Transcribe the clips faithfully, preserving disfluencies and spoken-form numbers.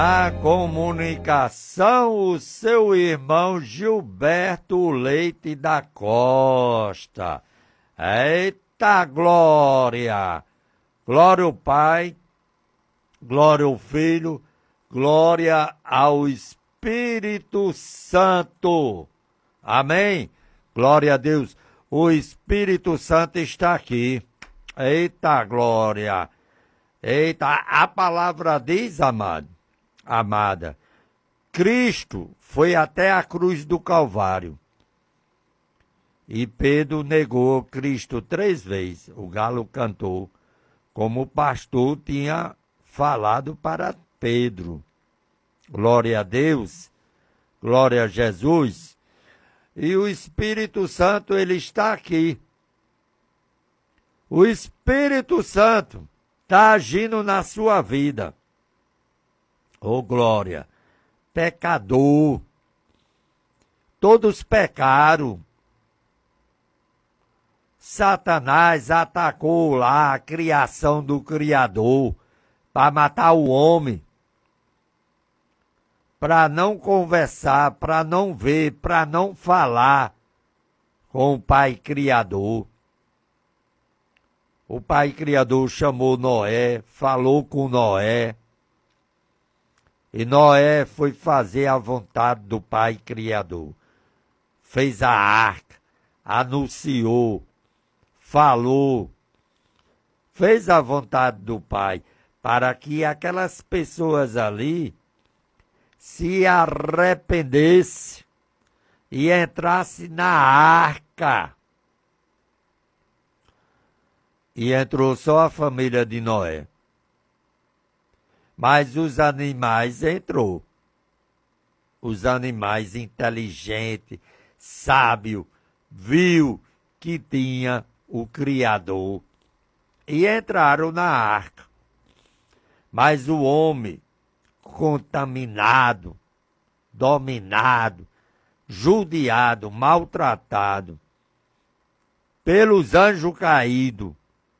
A comunicação, o seu irmão Gilberto Leite da Costa. Eita glória! Glória ao Pai, glória ao Filho, glória ao Espírito Santo. Amém? Glória a Deus. O Espírito Santo está aqui. Eita glória! Eita, a palavra diz, amado, amada, Cristo foi até a cruz do Calvário. E Pedro negou Cristo três vezes. O galo cantou, como o pastor tinha falado para Pedro. Glória a Deus, glória a Jesus. E o Espírito Santo, ele está aqui. O Espírito Santo está agindo na sua vida. Oh, glória! Pecador. Todos pecaram. Satanás atacou lá a criação do Criador para matar o homem, para não conversar, para não ver, para não falar com o Pai Criador. O Pai Criador chamou Noé, falou com Noé, e Noé foi fazer a vontade do Pai Criador. Fez a arca, anunciou, falou, fez a vontade do Pai, para que aquelas pessoas ali se arrependessem e entrassem na arca. E entrou só a família de Noé. Mas os animais entrou. Os animais inteligentes, sábios, viu que tinha o Criador e entraram na arca. Mas o homem contaminado, dominado, judiado, maltratado pelos anjos caídos,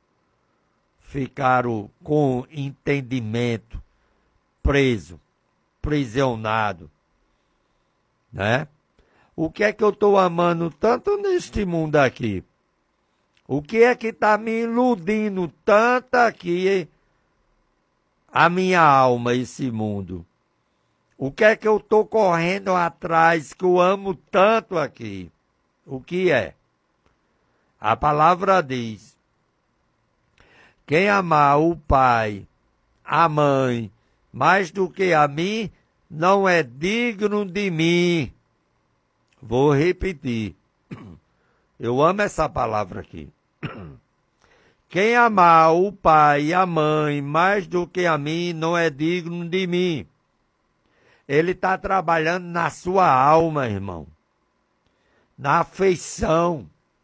ficaram com entendimento preso, prisionado, né? O que é que eu estou amando tanto neste mundo aqui? O que é que está me iludindo tanto aqui, a minha alma, esse mundo? O que é que eu estou correndo atrás, que eu amo tanto aqui? O que é? A palavra diz: quem amar o pai, a mãe, mais do que a mim, não é digno de mim. Vou repetir. Eu amo essa palavra aqui. Quem amar o pai e a mãe mais do que a mim, não é digno de mim. Ele está trabalhando na sua alma, irmão. Na afeição.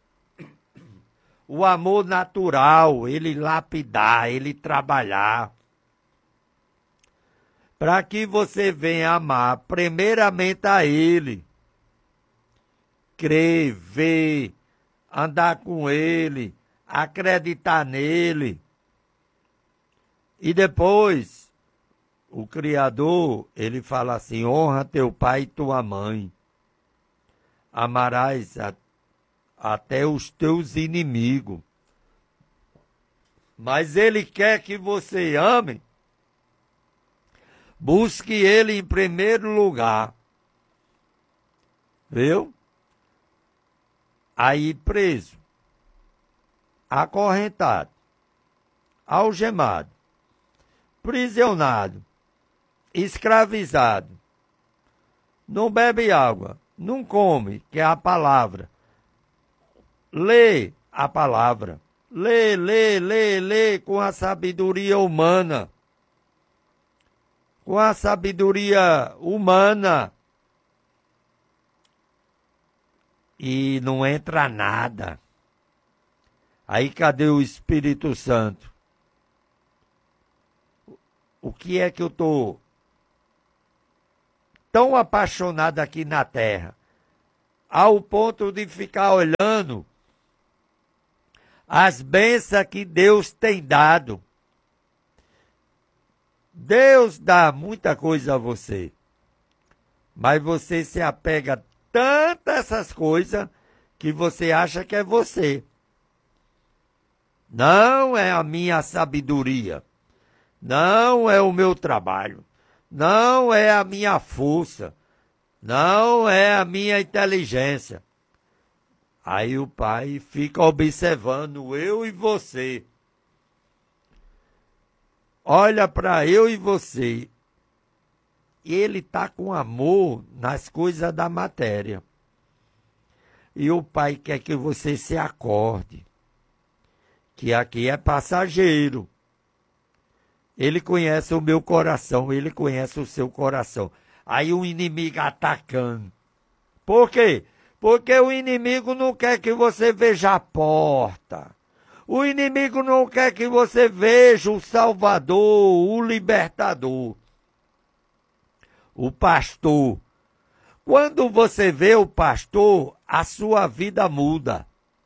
O amor natural, ele lapidar, ele trabalhar. Para que você venha amar primeiramente a ele. Crer, ver, andar com ele, acreditar nele. E depois, o Criador, ele fala assim: honra teu pai e tua mãe. Amarás a, até os teus inimigos. Mas ele quer que você ame. Busque ele em primeiro lugar. Viu? Aí preso, acorrentado, algemado, prisionado, escravizado, não bebe água, não come, que é a palavra. Lê a palavra, lê, lê, lê, lê com a sabedoria humana, com a sabedoria humana. E não entra nada. Aí cadê o Espírito Santo? O que é que eu estou tão apaixonado aqui na terra, ao ponto de ficar olhando as bênçãos que Deus tem dado, Deus dá muita coisa a você, mas você se apega tanto a essas coisas que você acha que é você. Não é a minha sabedoria, não é o meu trabalho, não é a minha força, não é a minha inteligência. Aí o pai fica observando eu e você. Olha para eu e você. E ele está com amor nas coisas da matéria. E o pai quer que você se acorde, que aqui é passageiro. Ele conhece o meu coração, ele conhece o seu coração. Aí o inimigo atacando. Por quê? Porque o inimigo não quer que você veja a porta. O inimigo não quer que você veja o Salvador, o Libertador, o pastor. Quando você vê o pastor, a sua vida muda.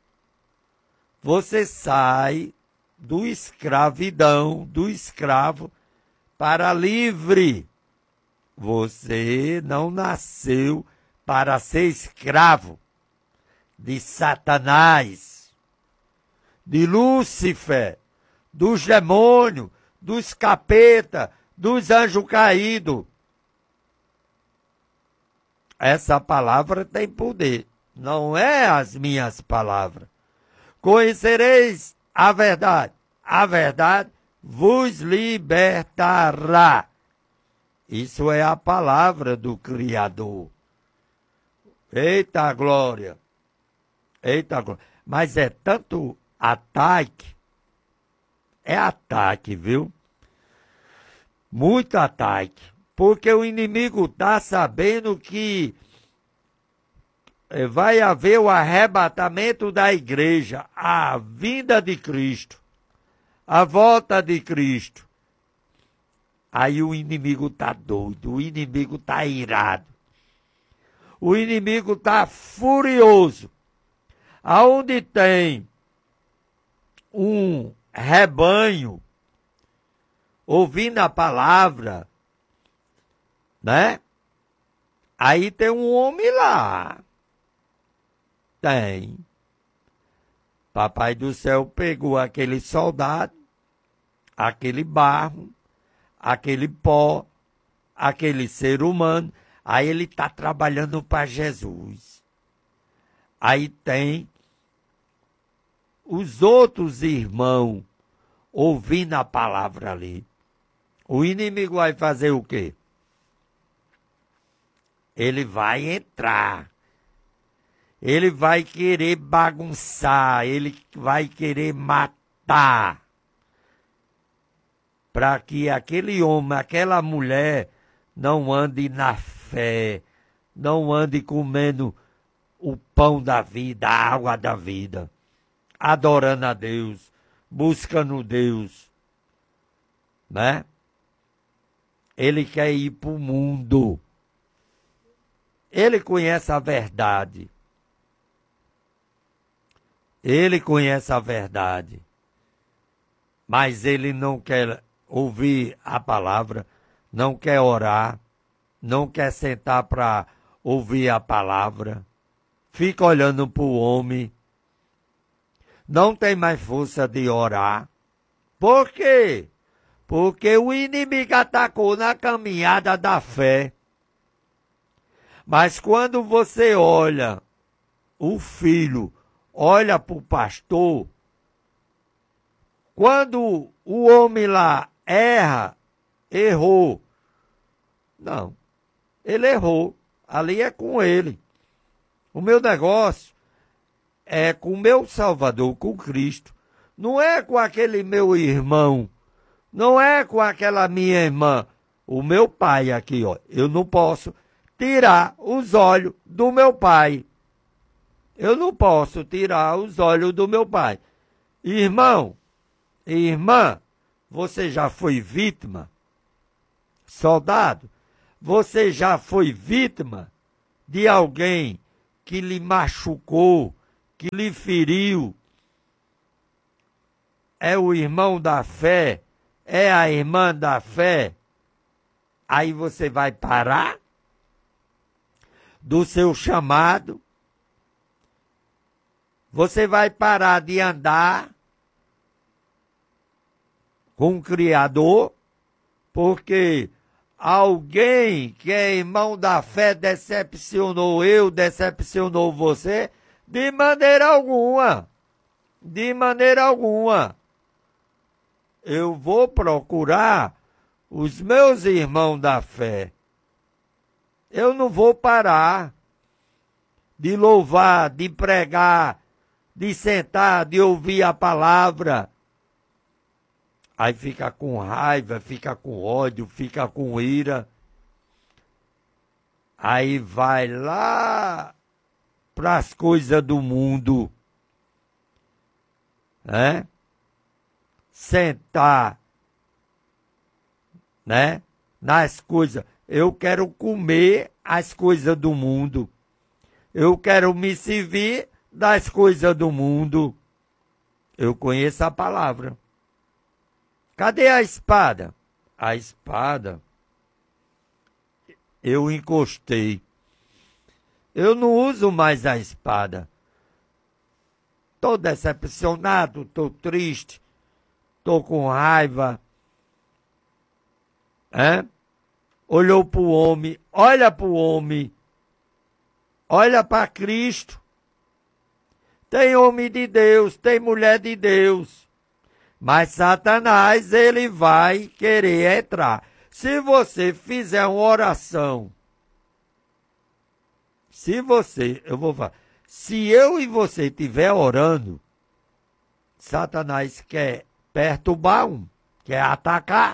Você sai do escravidão, do escravo, para livre. Você não nasceu para ser escravo de Satanás, de Lúcifer, dos demônios, dos capeta, dos anjos caídos. Essa palavra tem poder, não é as minhas palavras. Conhecereis a verdade, a verdade vos libertará. Isso é a palavra do Criador. Eita glória! Eita glória! Mas é tanto ataque, é ataque, viu? Muito ataque, porque o inimigo está sabendo que vai haver o arrebatamento da igreja, a vinda de Cristo, a volta de Cristo. Aí o inimigo está doido, o inimigo está irado, o inimigo está furioso. Aonde tem um rebanho ouvindo a palavra, né? Aí tem um homem lá. Tem. Papai do céu pegou aquele soldado, aquele barro, aquele pó, aquele ser humano. Aí ele está trabalhando para Jesus. Aí tem os outros irmãos ouvindo a palavra ali. O inimigo vai fazer o quê? Ele vai entrar. Ele vai querer bagunçar. Ele vai querer matar. Para que aquele homem, aquela mulher não ande na fé. Não ande comendo o pão da vida, a água da vida. Adorando a Deus, buscando Deus, né? Ele quer ir para o mundo. Ele conhece a verdade. Ele conhece a verdade. Mas ele não quer ouvir a palavra, não quer orar, não quer sentar para ouvir a palavra. Fica olhando para o homem. Não tem mais força de orar. Por quê? Porque o inimigo atacou na caminhada da fé. Mas quando você olha, o filho olha para o pastor, quando o homem lá erra, errou. Não, ele errou. Ali é com ele. O meu negócio é com o meu Salvador, com Cristo. Não é com aquele meu irmão. Não é com aquela minha irmã. O meu pai aqui, ó. Eu não posso tirar os olhos do meu pai. Eu não posso tirar os olhos do meu pai. Irmão, irmã, você já foi vítima? Soldado, você já foi vítima de alguém que lhe machucou, que lhe feriu? É o irmão da fé, é a irmã da fé. Aí você vai parar do seu chamado, você vai parar de andar com o Criador, porque alguém que é irmão da fé decepcionou eu, decepcionou você, de maneira alguma, de maneira alguma. Eu vou procurar os meus irmãos da fé. Eu não vou parar de louvar, de pregar, de sentar, de ouvir a palavra. Aí fica com raiva, fica com ódio, fica com ira. Aí vai lá para as coisas do mundo, né? Sentar, né? Nas coisas. Eu quero comer as coisas do mundo. Eu quero me servir das coisas do mundo. Eu conheço a palavra. Cadê a espada? A espada eu encostei. Eu não uso mais a espada. Estou decepcionado, estou triste, estou com raiva. É? Olhou para o homem, olha para o homem, olha para Cristo. Tem homem de Deus, tem mulher de Deus. Mas Satanás, ele vai querer entrar. Se você fizer uma oração, se você, eu vou falar, se eu e você estiver orando, Satanás quer perturbar um, quer atacar.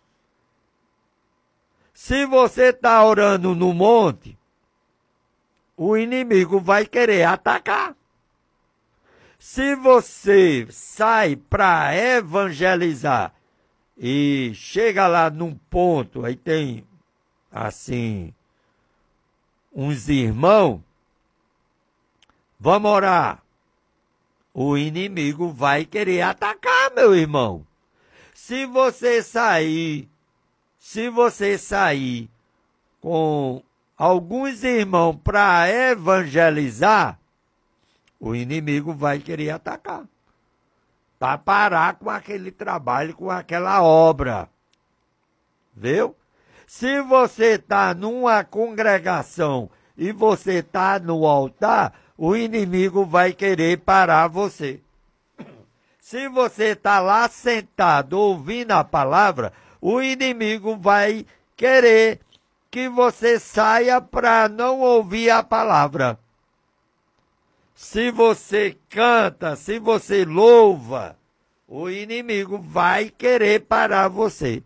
Se você está orando no monte, o inimigo vai querer atacar. Se você sai para evangelizar e chega lá num ponto, aí tem, assim, uns irmãos, vamos orar. O inimigo vai querer atacar, meu irmão. Se você sair, se você sair com alguns irmãos para evangelizar, o inimigo vai querer atacar. Para parar com aquele trabalho, com aquela obra. Viu? Se você está numa congregação e você está no altar, o inimigo vai querer parar você. Se você está lá sentado ouvindo a palavra, o inimigo vai querer que você saia para não ouvir a palavra. Se você canta, se você louva, o inimigo vai querer parar você.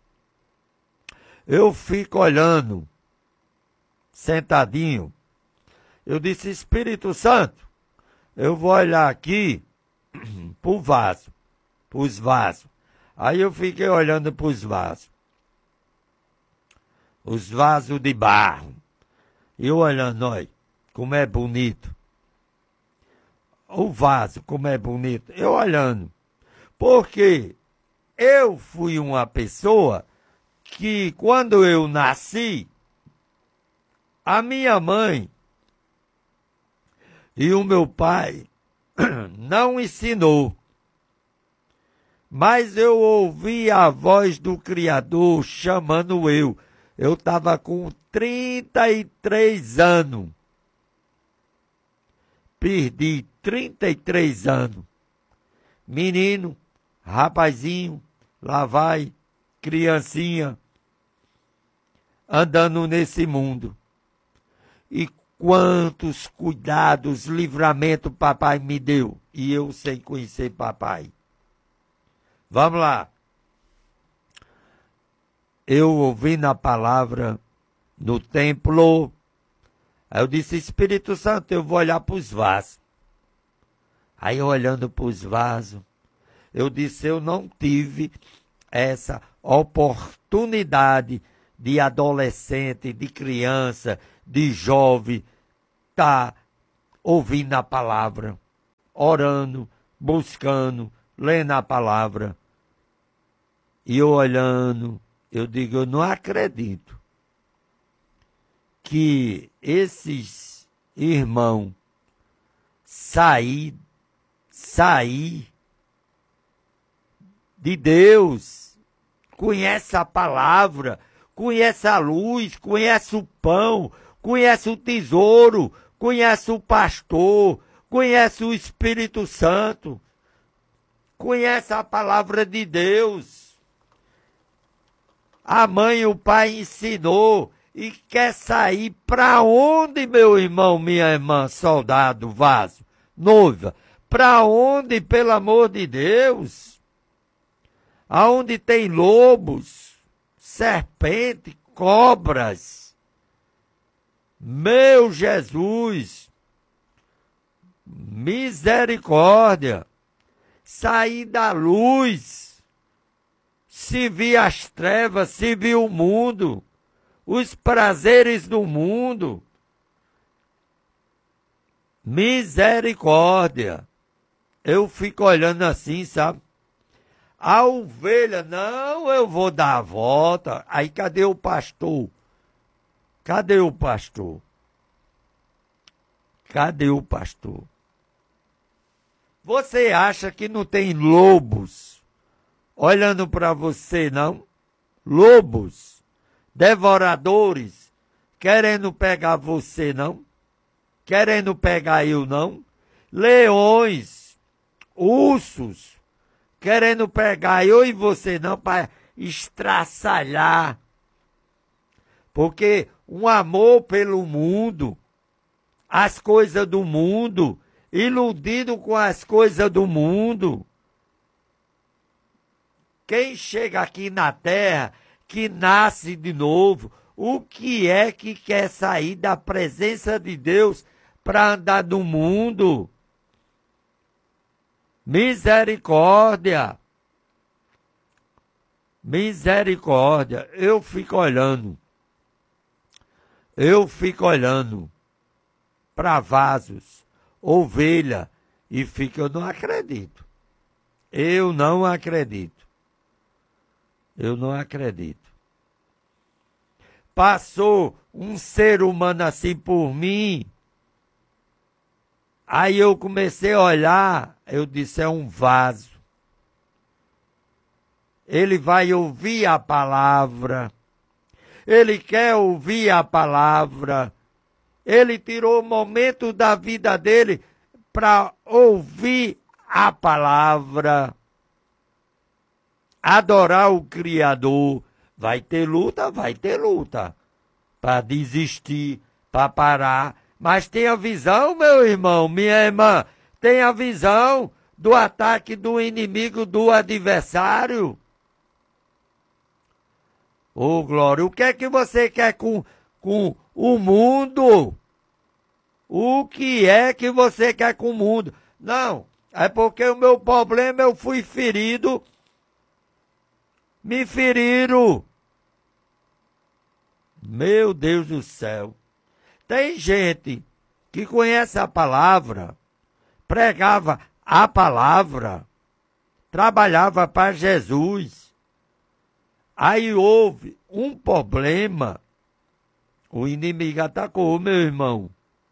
Eu fico olhando, sentadinho. Eu disse, Espírito Santo, eu vou olhar aqui para o vaso, para os vasos. Aí eu fiquei olhando para os vasos. Os vasos de barro. E eu olhando, olha, como é bonito. O vaso, como é bonito. Eu olhando. Porque eu fui uma pessoa que, quando eu nasci, a minha mãe e o meu pai não ensinou. Mas eu ouvi a voz do Criador chamando eu. Eu estava com trinta e três anos. Perdi trinta e três anos. Menino, rapazinho, lá vai, criancinha, andando nesse mundo. E quantos cuidados, livramento papai me deu. E eu sem conhecer papai. Vamos lá. Eu ouvi na palavra no templo. Aí eu disse, Espírito Santo, eu vou olhar para os vasos. Aí olhando para os vasos, eu disse, eu não tive essa oportunidade de adolescente, de criança, de jovem, tá ouvindo a palavra, orando, buscando, lendo a palavra. E eu olhando, Eu digo, eu não acredito que esses irmãos sair, sair de Deus, conhece a palavra, conhece a luz, conhece o pão, conhece o tesouro, conhece o pastor, conhece o Espírito Santo, conhece a palavra de Deus. A mãe e o pai ensinou e quer sair para onde, meu irmão, minha irmã, soldado, vaso, noiva? Para onde, pelo amor de Deus? Aonde tem lobos, serpente, cobras. Meu Jesus, misericórdia, sair da luz, se vir as trevas, se vir o mundo, os prazeres do mundo. Misericórdia. Eu fico olhando assim, sabe? A ovelha, não, eu vou dar a volta. Aí cadê o pastor? Cadê o pastor? Cadê o pastor? Você acha que não tem lobos olhando para você, não? Lobos, devoradores, querendo pegar você, não? Querendo pegar eu, não? Leões, ursos, querendo pegar eu e você, não, para estraçalhar. Porque um amor pelo mundo, as coisas do mundo, iludido com as coisas do mundo. Quem chega aqui na terra, que nasce de novo, o que é que quer sair da presença de Deus para andar no mundo? Misericórdia. Misericórdia. Eu fico olhando. Eu fico olhando para vasos, ovelha, e fico, eu não acredito. Eu não acredito. Eu não acredito. Passou um ser humano assim por mim. Aí eu comecei a olhar, eu disse, é um vaso. Ele vai ouvir a palavra. Ele quer ouvir a palavra. Ele tirou o momento da vida dele para ouvir a palavra. Adorar o Criador. Vai ter luta? Vai ter luta. Para desistir, para parar. Mas tenha visão, meu irmão, minha irmã. Tenha visão do ataque do inimigo, do adversário. Ô, Glória, o que é que você quer com, com o mundo? O que é que você quer com o mundo? Não, é porque o meu problema, eu fui ferido. Me feriram. Meu Deus do céu. Tem gente que conhece a palavra, pregava a palavra, trabalhava para Jesus. Aí houve um problema, o inimigo atacou, meu irmão.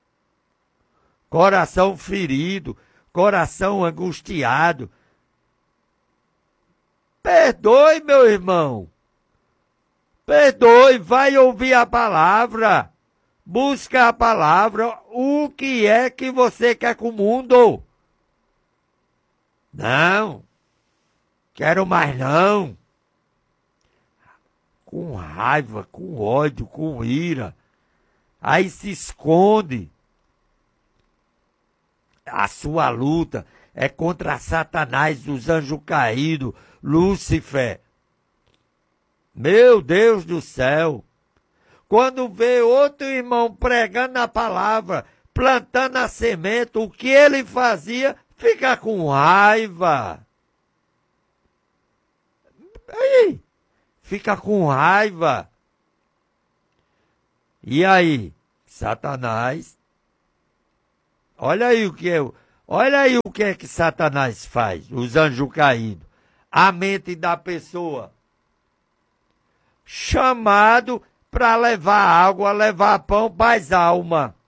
Coração ferido, coração angustiado. Perdoe, meu irmão. Perdoe, vai ouvir a palavra. Busca a palavra. O que é que você quer com o mundo? Não. Quero mais não. Com raiva, com ódio, com ira. Aí se esconde. A sua luta é contra Satanás, os anjos caídos, Lúcifer. Meu Deus do céu. Quando vê outro irmão pregando a palavra, plantando a semente, o que ele fazia, fica com raiva. Aí, fica com raiva. E aí, Satanás, olha aí o que é, olha aí o que é que Satanás faz, os anjos caídos, a mente da pessoa. chamado para levar água, levar pão para as almas.